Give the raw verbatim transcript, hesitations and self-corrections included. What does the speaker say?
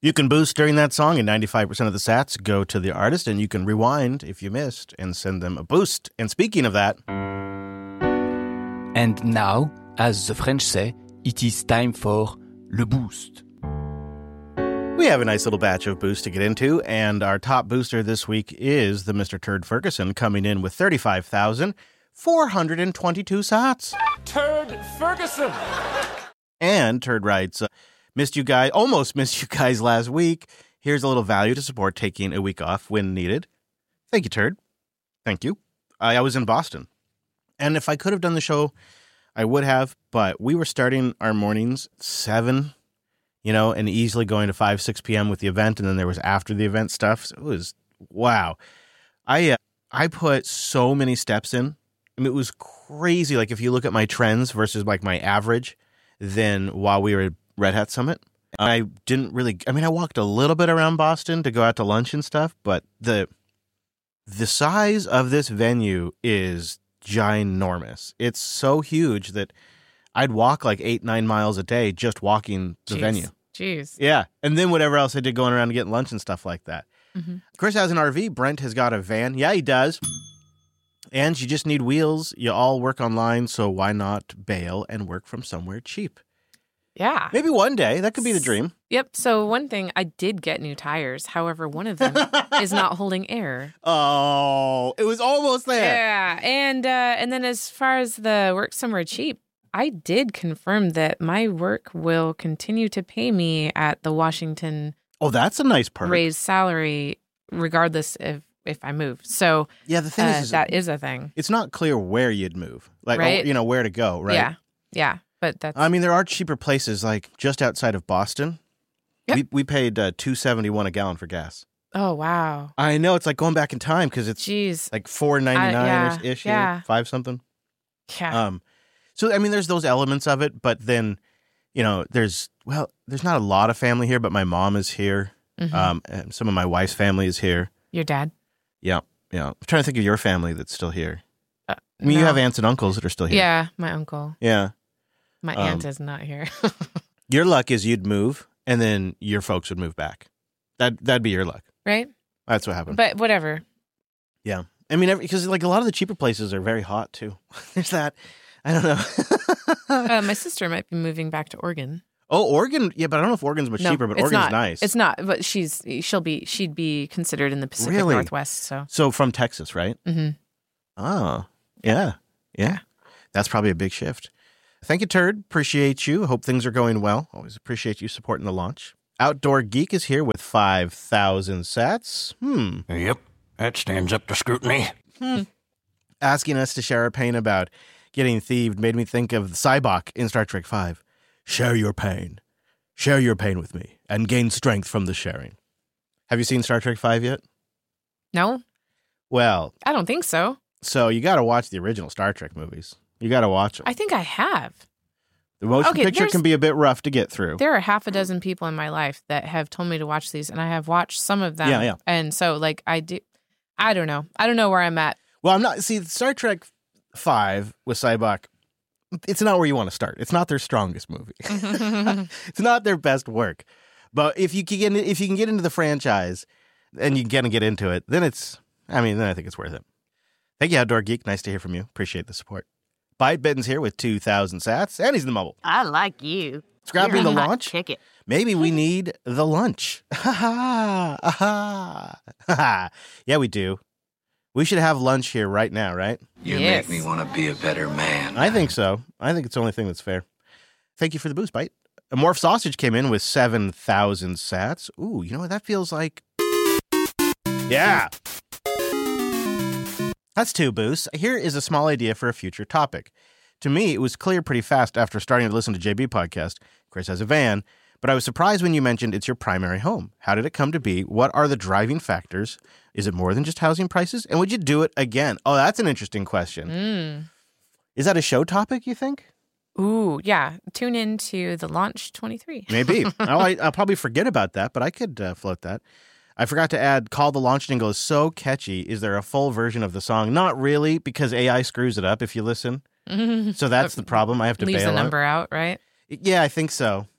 You can boost during that song, and ninety-five percent of the sats go to the artist, and you can rewind if you missed and send them a boost. And speaking of that... And now, as the French say, it is time for le boost. We have a nice little batch of boosts to get into, and our top booster this week is the Mister Turd Ferguson, coming in with thirty-five thousand four hundred twenty-two sats. Turd Ferguson! And Turd writes... Missed you guys, almost missed you guys last week. Here's a little value to support taking a week off when needed. Thank you, Turd. Thank you. I, I was in Boston. And if I could have done the show, I would have, but we were starting our mornings at seven, you know, and easily going to five, six p.m. with the event, and then there was after the event stuff. So it was, wow. I, uh, I put so many steps in. I mean, it was crazy. Like, if you look at my trends versus, like, my average, then while we were Red Hat Summit. I didn't really, I mean, I walked a little bit around Boston to go out to lunch and stuff, but the the size of this venue is ginormous. It's so huge that I'd walk like eight, nine miles a day just walking the Jeez. venue. Jeez. Yeah. And then whatever else I did going around and getting lunch and stuff like that. Mm-hmm. Chris has an R V. Brent has got a van. Yeah, he does. And you just need wheels. You all work online, so why not bail and work from somewhere cheap? Yeah. Maybe one day. That could be the dream. Yep. So one thing, I did get new tires. However, one of them is not holding air. Oh, it was almost there. Yeah. And uh, and then as far as the work somewhere cheap, I did confirm that my work will continue to pay me at the Washington Oh, that's a nice perk. raised salary, regardless if, if I move. So Yeah, the thing uh, is, is, that is a thing. it's not clear where you'd move. Like, Right? oh, you know, where to go, right? Yeah. Yeah. But that's... I mean, there are cheaper places, like just outside of Boston. Yep. We we paid uh, two seventy-one a gallon for gas. Oh, wow. I know, it's like going back in time because it's Jeez. like four ninety-nine yeah, ish, yeah. here, five something. Yeah. Um, so I mean, there's those elements of it, but then, you know, there's well, there's not a lot of family here, but my mom is here. Mhm. Um, and some of my wife's family is here. Your dad? Yeah, yeah. I'm trying to think of your family that's still here. Uh, I mean, you no. have aunts and uncles that are still here. Yeah, my uncle. Yeah. My Um, aunt is not here. Your luck is you'd move, and then your folks would move back. That that'd be your luck. Right? That's what happened. But whatever. Yeah, I mean, because like a lot of the cheaper places are very hot too. There's that. I don't know. Uh, my sister might be moving back to Oregon. Oh, Oregon. Yeah, but I don't know if Oregon's much No, cheaper. But it's Oregon's not. nice. It's not, but she's she'll be she'd be considered in the Pacific Really? Northwest. So. So from Texas, right? Mm-hmm. Oh, yeah, yeah. That's probably a big shift. Thank you, Turd. Appreciate you. Hope things are going well. Always appreciate you supporting the launch. Outdoor Geek is here with five thousand sats. Hmm. Yep, that stands up to scrutiny. Hmm. Asking us to share our pain about getting thieved made me think of the Cybok in Star Trek five. Share your pain. Share your pain with me and gain strength from the sharing. Have you seen Star Trek five yet? No, Well, I don't think so. so you got to watch the original Star Trek movies. You got to watch them. I think I have. The motion Okay, picture there's- can be a bit rough to get through. There are half a dozen people in my life that have told me to watch these, and I have watched some of them. Yeah, yeah. And so, like, I do. I don't know. I don't know where I'm at. Well, I'm not. See, Star Trek five with Cybok, it's not where you want to start. It's not their strongest movie. It's not their best work. But if you can get if you can get into the franchise and you can get into it, then it's. I mean, then I think it's worth it. Thank you, Outdoor Geek. Nice to hear from you. Appreciate the support. Bite Bitten's here with two thousand sats, and he's in the mobile. I like you. Scrapping You're the a hot launch. ticket. Maybe we need the lunch. Ha ha. Ha ha. Yeah, we do. We should have lunch here right now, right? You Yes. make me want to be a better man. I think so. I think it's the only thing that's fair. Thank you for the boost, Bite. A Morph Sausage came in with seven thousand sats. Ooh, you know what that feels like? Yeah. That's two boosts. Here is a small idea for a future topic. To me, it was clear pretty fast after starting to listen to J B podcast. Chris has a van, but I was surprised when you mentioned it's your primary home. How did it come to be? What are the driving factors? Is it more than just housing prices? And would you do it again? Oh, that's an interesting question. Mm. Is that a show topic, you think? Ooh, yeah. Tune in to the Launch twenty-three. Maybe. I'll, I, I'll probably forget about that, but I could uh, float that. I forgot to add, Call the Launch Jingle is so catchy. Is there a full version of the song? Not really, because A I screws it up if you listen. So that's the problem. I have to Leaves bail the on number out, right? it. Yeah, I think so.